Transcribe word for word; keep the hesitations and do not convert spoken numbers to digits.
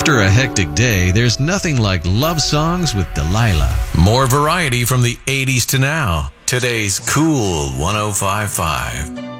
After a hectic day, there's nothing like love songs with Delilah. More variety from the eighties to now. Today's Cool one oh five point five.